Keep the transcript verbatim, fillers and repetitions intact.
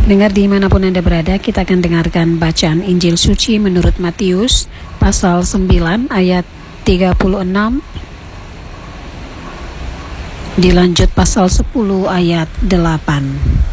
Dengar dimanapun Anda berada, kita akan dengarkan bacaan Injil Suci menurut Matius pasal sembilan ayat tiga puluh enam, dilanjut pasal sepuluh ayat delapan.